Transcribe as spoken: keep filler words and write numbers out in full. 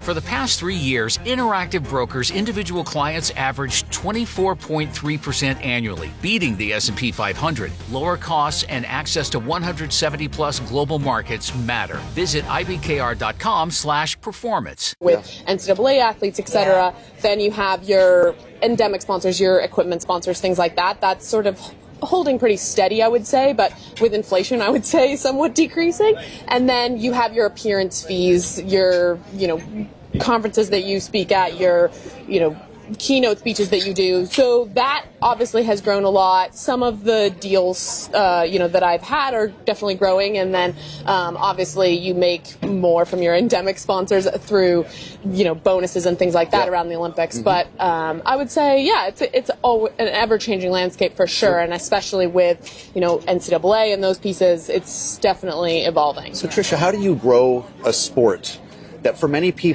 For the past three years, Interactive Brokers individual clients averaged twenty-four point three percent annually, beating the S and P five hundred. Lower costs and access to one hundred seventy plus global markets matter. Visit I B K R dot com slash performance. With N C double A athletes, et cetera, then you have your endemic sponsors, your equipment sponsors, things like that. That's sort of holding pretty steady, I would say, but with inflation, I would say somewhat decreasing. And then you have your appearance fees, your, you know, conferences that you speak at, your, you know, keynote speeches that you do. So that obviously has grown a lot. Some of the deals, uh, you know, that I've had are definitely growing. And then um, obviously you make more from your endemic sponsors through, you know, bonuses and things like that, yeah, around the Olympics. Mm-hmm. But um, I would say, yeah, it's it's always an ever-changing landscape for sure. Sure. And especially with, you know, N C double A and those pieces, it's definitely evolving. So Tricia, how do you grow a sport that for many people